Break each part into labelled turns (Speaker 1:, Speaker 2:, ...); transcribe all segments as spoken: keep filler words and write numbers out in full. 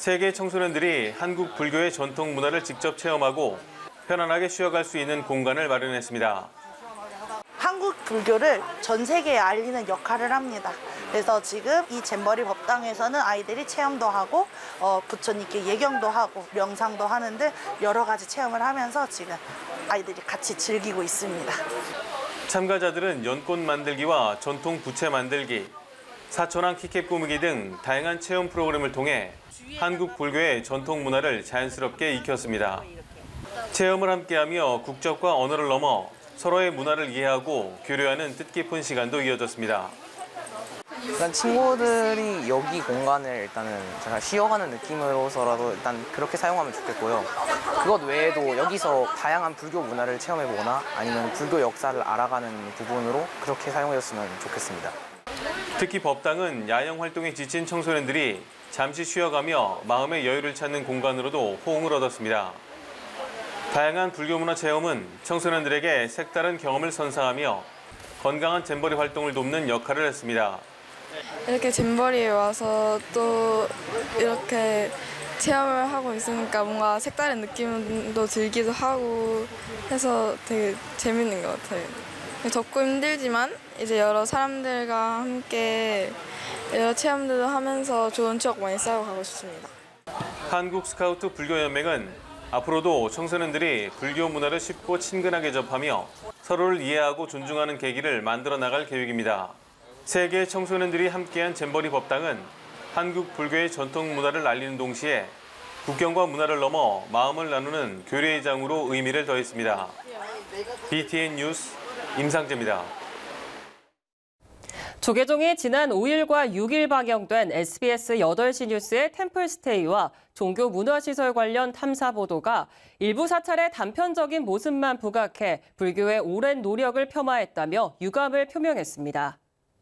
Speaker 1: 세계 청소년들이 한국 불교의 전통 문화를 직접 체험하고 편안하게 쉬어갈 수 있는 공간을 마련했습니다.
Speaker 2: 한국 불교를 전 세계에 알리는 역할을 합니다. 그래서 지금 이 잼버리 법당에서는 아이들이 체험도 하고 어, 부처님께 예경도 하고 명상도 하는데 여러 가지 체험을 하면서 지금 아이들이 같이 즐기고 있습니다.
Speaker 1: 참가자들은 연꽃 만들기와 전통 부채 만들기, 사천왕 키캡 꾸미기 등 다양한 체험 프로그램을 통해 한국 불교의 전통 문화를 자연스럽게 익혔습니다. 체험을 함께하며 국적과 언어를 넘어 서로의 문화를 이해하고 교류하는 뜻깊은 시간도 이어졌습니다.
Speaker 3: 일단 친구들이 여기 공간을 일단은 제가 쉬어가는 느낌으로서라도 일단 그렇게 사용하면 좋겠고요. 그것 외에도 여기서 다양한 불교 문화를 체험해보거나 아니면 불교 역사를 알아가는 부분으로 그렇게 사용해줬으면 좋겠습니다.
Speaker 1: 특히 법당은 야영 활동에 지친 청소년들이 잠시 쉬어가며 마음의 여유를 찾는 공간으로도 호응을 얻었습니다. 다양한 불교 문화 체험은 청소년들에게 색다른 경험을 선사하며 건강한 잼버리 활동을 돕는 역할을 했습니다.
Speaker 4: 이렇게 잼버리에 와서 또 이렇게 체험을 하고 있으니까 뭔가 색다른 느낌도 들기도 하고 해서 되게 재밌는 것 같아요. 덥고 힘들지만 이제 여러 사람들과 함께 여러 체험들도 하면서 좋은 추억 많이 쌓고 가고 싶습니다.
Speaker 1: 한국 스카우트 불교연맹은 앞으로도 청소년들이 불교 문화를 쉽고 친근하게 접하며 서로를 이해하고 존중하는 계기를 만들어 나갈 계획입니다. 세계 청소년들이 함께한 잼버리 법당은 한국 불교의 전통 문화를 알리는 동시에 국경과 문화를 넘어 마음을 나누는 교류의 장으로 의미를 더했습니다. 비티엔 뉴스 임상재입니다.
Speaker 5: 조계종이 지난 오일과 육일 방영된 에스비에스 여덟 시 뉴스의 템플스테이와 종교 문화시설 관련 탐사 보도가 일부 사찰의 단편적인 모습만 부각해 불교의 오랜 노력을 폄하했다며 유감을 표명했습니다.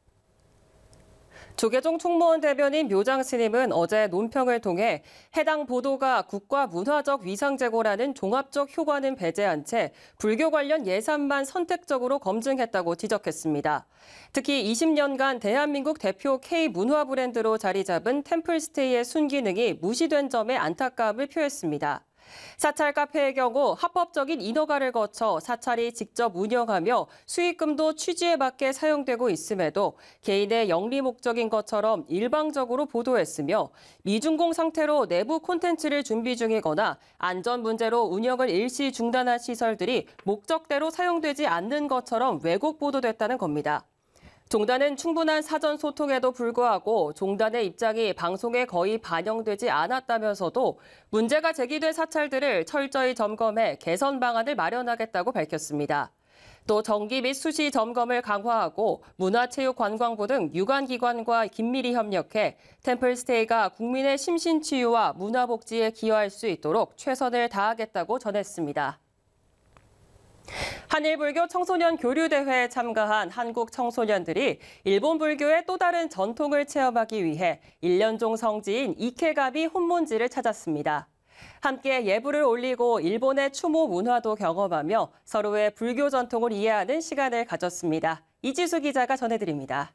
Speaker 5: 조계종 총무원 대변인 묘장 스님은 어제 논평을 통해 해당 보도가 국가 문화적 위상제고라는 종합적 효과는 배제한 채 불교 관련 예산만 선택적으로 검증했다고 지적했습니다. 특히 이십 년간 대한민국 대표 K-문화 브랜드로 자리 잡은 템플스테이의 순기능이 무시된 점에 안타까움을 표했습니다. 사찰 카페의 경우 합법적인 인허가를 거쳐 사찰이 직접 운영하며 수익금도 취지에 맞게 사용되고 있음에도 개인의 영리 목적인 것처럼 일방적으로 보도했으며 미준공 상태로 내부 콘텐츠를 준비 중이거나 안전 문제로 운영을 일시 중단한 시설들이 목적대로 사용되지 않는 것처럼 왜곡 보도됐다는 겁니다. 종단은 충분한 사전 소통에도 불구하고 종단의 입장이 방송에 거의 반영되지 않았다면서도 문제가 제기된 사찰들을 철저히 점검해 개선 방안을 마련하겠다고 밝혔습니다. 또 정기 및 수시 점검을 강화하고 문화체육관광부 등 유관기관과 긴밀히 협력해 템플스테이가 국민의 심신치유와 문화복지에 기여할 수 있도록 최선을 다하겠다고 전했습니다. 한일불교 청소년 교류대회에 참가한 한국 청소년들이 일본 불교의 또 다른 전통을 체험하기 위해 일련종 성지인 이케가미 혼몬지를 찾았습니다. 함께 예불을 올리고 일본의 추모 문화도 경험하며 서로의 불교 전통을 이해하는 시간을 가졌습니다. 이지수 기자가 전해드립니다.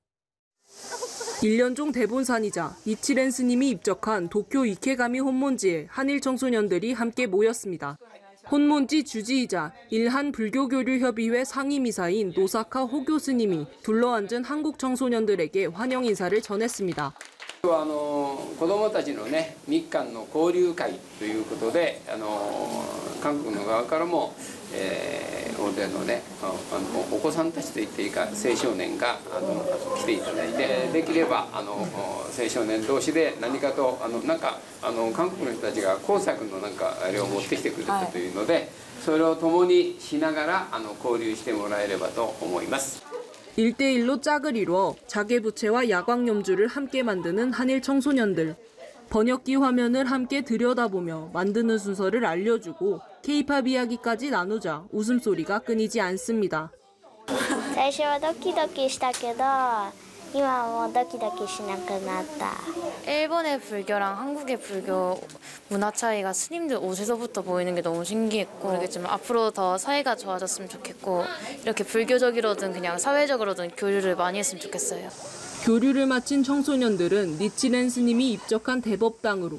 Speaker 6: 일련종 대본산이자 니치렌 스님이 입적한 도쿄 이케가미 혼몬지에 한일 청소년들이 함께 모였습니다. 혼몬지 주지이자 일한 불교교류협의회 상임이사인 노사카 호교 스님이 둘러앉은 한국 청소년들에게 환영 인사를 전했습니다.
Speaker 7: あの子どもたちのね日韓の交流会ということであの韓国の側からも、えー、大勢のねあのお子さんたちといっていいか青少年があの来ていただいてできればあの青少年同士で何かとあのなんかあの韓国の人たちが工作のなんかあれを持ってきてくれたというので、それを共にしながらあの交流してもらえればと思います。
Speaker 6: 일대일로 짝을 이루어 자개부채와 야광염주를 함께 만드는 한일 청소년들. 번역기 화면을 함께 들여다보며 만드는 순서를 알려주고 K-팝 이야기까지 나누자 웃음소리가 끊이지 않습니다.
Speaker 8: 最初はドキドキしたけど今はもうドキドキしなくなった.
Speaker 9: 일본의 불교랑 한국의 불교 문화 차이가 스님들 옷에서부터 보이는 게 너무 신기했고 모르겠지만 앞으로 더 사이가 좋아졌으면 좋겠고 이렇게 불교적이로든 그냥 사회적으로든 교류를 많이 했으면 좋겠어요.
Speaker 6: 교류를 마친 청소년들은 니치렌 스님이 입적한 대법당으로